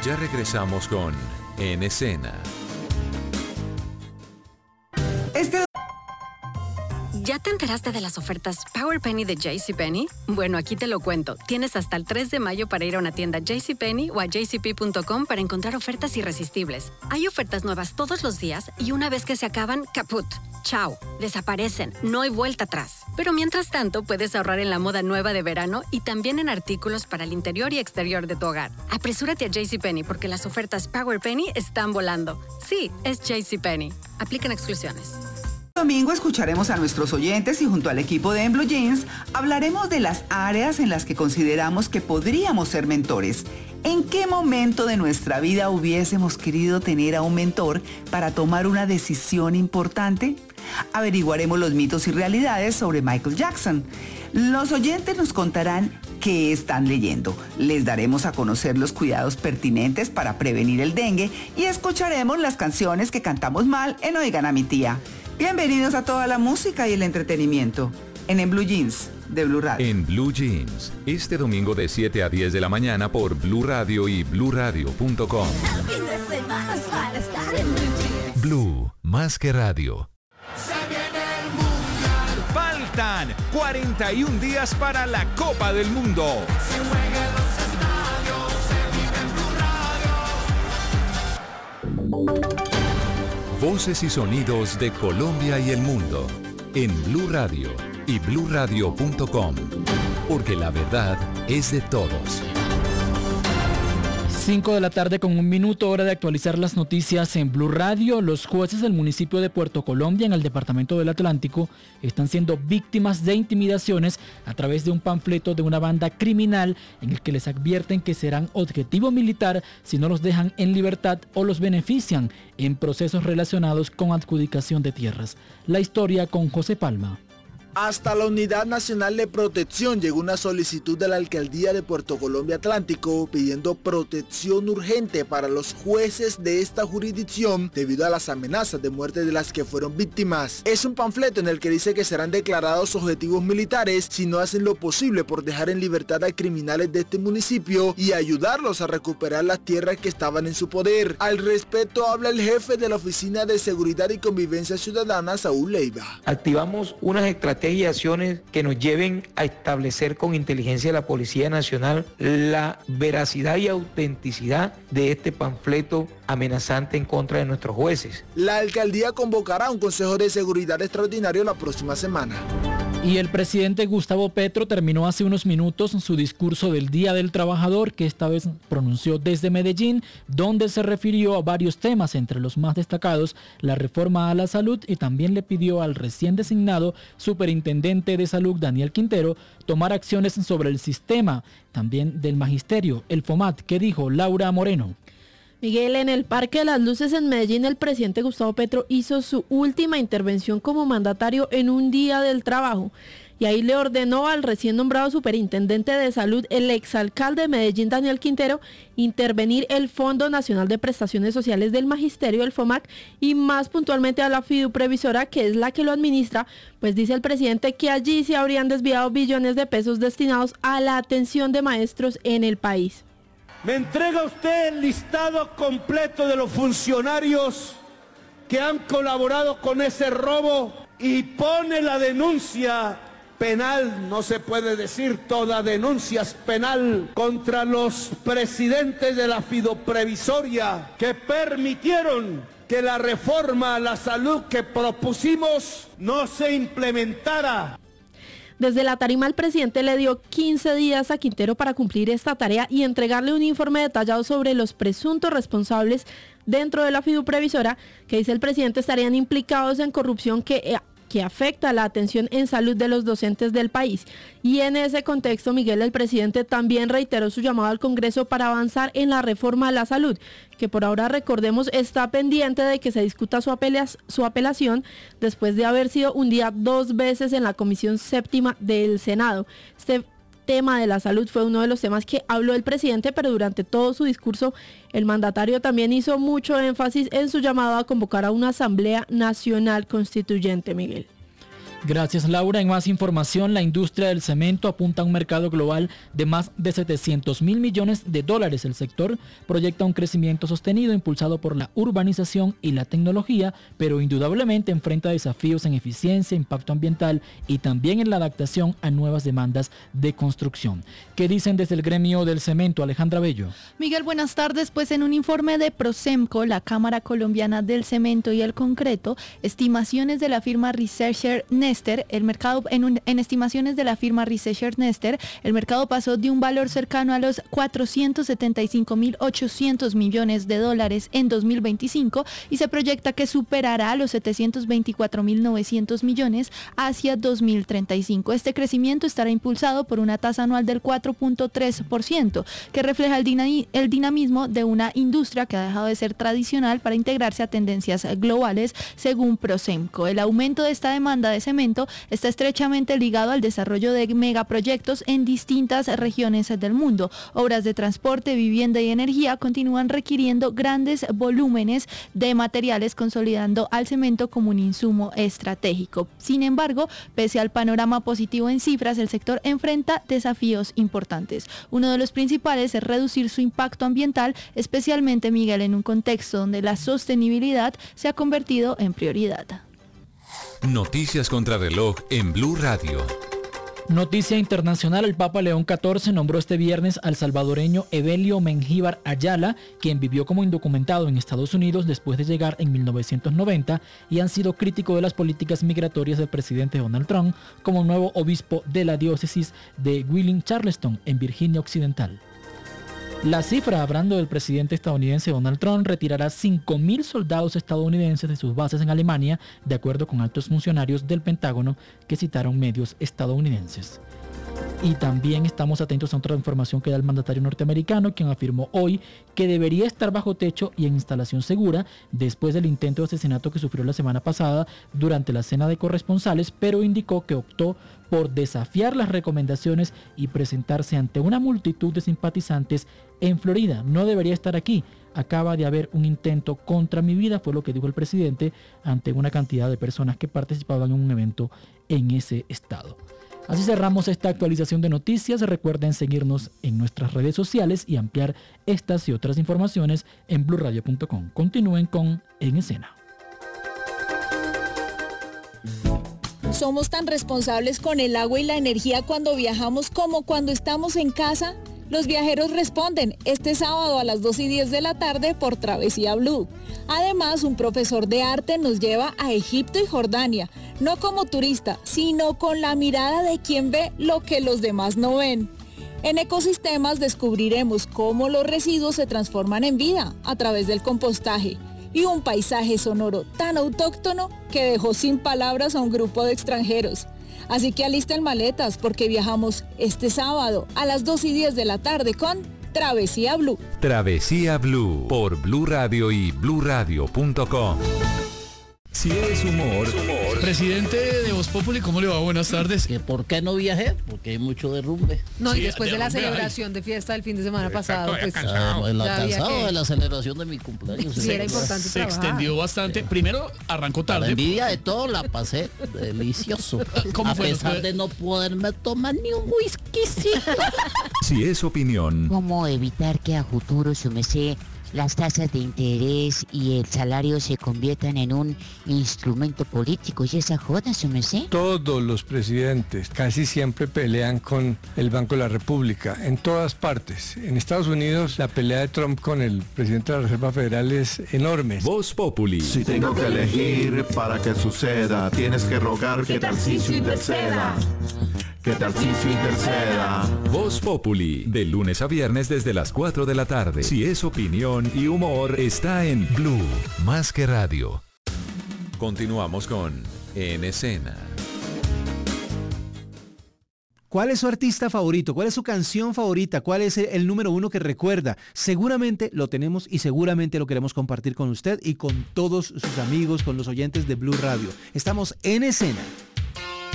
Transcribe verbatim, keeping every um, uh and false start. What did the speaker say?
Ya regresamos con En Escena. Este ¿Ya te enteraste de las ofertas Power Penny de JCPenney? Bueno, aquí te lo cuento. Tienes hasta el tres de mayo para ir a una tienda JCPenney o a j c p punto com para encontrar ofertas irresistibles. Hay ofertas nuevas todos los días y una vez que se acaban, caput. Chao, desaparecen, no hay vuelta atrás. Pero mientras tanto, puedes ahorrar en la moda nueva de verano y también en artículos para el interior y exterior de tu hogar. Apresúrate a JCPenney porque las ofertas Power Penny están volando. Sí, es JCPenney. Aplican exclusiones. domingo escucharemos a nuestros oyentes y junto al equipo de En Blue Jeans hablaremos de las áreas en las que consideramos que podríamos ser mentores. ¿En qué momento de nuestra vida hubiésemos querido tener a un mentor para tomar una decisión importante? Averiguaremos los mitos y realidades sobre Michael Jackson. Los oyentes nos contarán qué están leyendo. Les daremos a conocer los cuidados pertinentes para prevenir el dengue y escucharemos las canciones que cantamos mal en Oigan a mi tía. Bienvenidos a toda la música y el entretenimiento en En Blue Jeans de Blue Radio. En Blue Jeans, este domingo de siete a diez de la mañana por Blue Radio y blue radio punto com. El fin de semana es para estar en Blue Jeans. Blue, más que radio. Se viene el Mundial. Faltan cuarenta y un días para la Copa del Mundo. Se juega en los estadios, se vive en Blue Radio. Voces y sonidos de Colombia y el mundo en Blue Radio y blue radio punto com, porque la verdad es de todos. cinco de la tarde con un minuto, hora de actualizar las noticias en Blue Radio. Los jueces del municipio de Puerto Colombia, en el departamento del Atlántico, están siendo víctimas de intimidaciones a través de un panfleto de una banda criminal en el que les advierten que serán objetivo militar si no los dejan en libertad o los benefician en procesos relacionados con adjudicación de tierras. La historia con José Palma. Hasta la Unidad Nacional de Protección llegó una solicitud de la Alcaldía de Puerto Colombia Atlántico pidiendo protección urgente para los jueces de esta jurisdicción debido a las amenazas de muerte de las que fueron víctimas. Es un panfleto en el que dice que serán declarados objetivos militares si no hacen lo posible por dejar en libertad a criminales de este municipio y ayudarlos a recuperar las tierras que estaban en su poder. Al respecto habla el jefe de la Oficina de Seguridad y Convivencia Ciudadana, Saúl Leiva. Activamos unas estrategias y acciones que nos lleven a establecer con inteligencia de la Policía Nacional la veracidad y autenticidad de este panfleto amenazante en contra de nuestros jueces. La alcaldía convocará un consejo de seguridad extraordinario la próxima semana. Y el presidente Gustavo Petro terminó hace unos minutos su discurso del Día del Trabajador, que esta vez pronunció desde Medellín, donde se refirió a varios temas, entre los más destacados, la reforma a la salud, y también le pidió al recién designado superintendente de salud, Daniel Quintero, tomar acciones sobre el sistema, también del magisterio, el FOMAT. ¿Qué dijo Laura Moreno? Miguel, en el Parque de las Luces en Medellín, el presidente Gustavo Petro hizo su última intervención como mandatario en un día del trabajo. Y ahí le ordenó al recién nombrado superintendente de salud, el exalcalde de Medellín, Daniel Quintero, intervenir el Fondo Nacional de Prestaciones Sociales del Magisterio, el FOMAC, y más puntualmente a la fiduprevisora, que es la que lo administra, pues dice el presidente que allí se habrían desviado billones de pesos destinados a la atención de maestros en el país. ¿Me entrega usted el listado completo de los funcionarios que han colaborado con ese robo y pone la denuncia penal? No se puede decir toda denuncia es penal contra los presidentes de la fiduprevisoria que permitieron que la reforma a la salud que propusimos no se implementara. Desde la tarima, el presidente le dio quince días a Quintero para cumplir esta tarea y entregarle un informe detallado sobre los presuntos responsables dentro de la fiduprevisora, que dice el presidente estarían implicados en corrupción que, eh, que afecta la atención en salud de los docentes del país. Y en ese contexto, Miguel, el presidente también reiteró su llamado al Congreso para avanzar en la reforma a la salud, que por ahora, recordemos, está pendiente de que se discuta su, apela- su apelación después de haber sido hundida dos veces en la Comisión Séptima del Senado. Este tema de la salud fue uno de los temas que habló el presidente, pero durante todo su discurso el mandatario también hizo mucho énfasis en su llamado a convocar a una Asamblea Nacional Constituyente, Miguel. Gracias, Laura. En más información, la industria del cemento apunta a un mercado global de más de setecientos mil millones de dólares. El sector proyecta un crecimiento sostenido impulsado por la urbanización y la tecnología, pero indudablemente enfrenta desafíos en eficiencia, impacto ambiental y también en la adaptación a nuevas demandas de construcción. ¿Qué dicen desde el gremio del cemento, Alejandra Bello? Miguel, buenas tardes. Pues en un informe de Procemco, la Cámara Colombiana del Cemento y el Concreto, estimaciones de la firma Researcher Nester, el mercado en, un, en estimaciones de la firma Researcher Nester, el mercado pasó de un valor cercano a los cuatrocientos setenta y cinco mil ochocientos millones de dólares en dos mil veinticinco y se proyecta que superará los setecientos veinticuatro mil novecientos millones hacia dos mil treinta y cinco. Este crecimiento estará impulsado por una tasa anual del cuatro punto tres por ciento, que refleja el, dinam- el dinamismo de una industria que ha dejado de ser tradicional para integrarse a tendencias globales, según Procemco. El aumento de esta demanda de cemento está estrechamente ligado al desarrollo de megaproyectos en distintas regiones del mundo. Obras de transporte, vivienda y energía continúan requiriendo grandes volúmenes de materiales, consolidando al cemento como un insumo estratégico. Sin embargo, pese al panorama positivo en cifras, el sector enfrenta desafíos importantes. Uno de los principales es reducir su impacto ambiental, especialmente, Miguel, en un contexto donde la sostenibilidad se ha convertido en prioridad. Noticias contra reloj en Blue Radio. Noticia internacional: el Papa León catorce nombró este viernes al salvadoreño Evelio Mengíbar Ayala, quien vivió como indocumentado en Estados Unidos después de llegar en mil novecientos noventa y han sido crítico de las políticas migratorias del presidente Donald Trump, como nuevo obispo de la diócesis de Wheeling Charleston, en Virginia Occidental. La cifra, hablando del presidente estadounidense Donald Trump, retirará cinco mil soldados estadounidenses de sus bases en Alemania, de acuerdo con altos funcionarios del Pentágono que citaron medios estadounidenses. Y también estamos atentos a otra información que da el mandatario norteamericano, quien afirmó hoy que debería estar bajo techo y en instalación segura después del intento de asesinato que sufrió la semana pasada durante la cena de corresponsales, pero indicó que optó por desafiar las recomendaciones y presentarse ante una multitud de simpatizantes en Florida. No debería estar aquí. Acaba de haber un intento contra mi vida, fue lo que dijo el presidente ante una cantidad de personas que participaban en un evento en ese estado. Así cerramos esta actualización de noticias. Recuerden seguirnos en nuestras redes sociales y ampliar estas y otras informaciones en blue radio punto com. Continúen con En Escena. ¿Somos tan responsables con el agua y la energía cuando viajamos como cuando estamos en casa? Los viajeros responden este sábado a las dos y diez de la tarde por Travesía Blue. Además, un profesor de arte nos lleva a Egipto y Jordania, no como turista, sino con la mirada de quien ve lo que los demás no ven. En Ecosistemas descubriremos cómo los residuos se transforman en vida a través del compostaje y un paisaje sonoro tan autóctono que dejó sin palabras a un grupo de extranjeros. Así que alisten maletas porque viajamos este sábado a las dos y diez de la tarde con Travesía Blue. Travesía Blue por Blue Radio y blue radio punto com. Si es humor, presidente de Voz Populi, ¿cómo le va? Buenas tardes. ¿Que ¿Por qué no viajé? Porque hay mucho derrumbe. No, Sí, y después de, la derrumbe celebración hay. de fiesta del fin de semana pasado, pues Ah, pues la ya había cansado que- de la celebración de mi cumpleaños. Sí, era importante Se trabajar. extendió bastante. Primero arrancó Para tarde. envidia de todo la pasé delicioso. ¿Cómo A fue? pesar ¿Fue? de no poderme tomar ni un whiskycito. si es opinión, ¿Cómo evitar que a futuro, su merced, las tasas de interés y el salario se conviertan en un instrumento político y esa joda, su merced? Todos los presidentes casi siempre pelean con el Banco de la República, en todas partes. En Estados Unidos la pelea de Trump con el presidente de la Reserva Federal es enorme. Voz Populi. Si tengo que elegir para que suceda, tienes que rogar que Tarcisio interceda. Que Tarcisio interceda. Voz Populi, de lunes a viernes desde las cuatro de la tarde. Si es opinión y humor, está en Blue, más que radio. Continuamos con En Escena. ¿Cuál es su artista favorito? ¿Cuál es su canción favorita? ¿Cuál es el número uno que recuerda? Seguramente lo tenemos y seguramente lo queremos compartir con usted y con todos sus amigos, con los oyentes de Blue Radio. Estamos en Escena.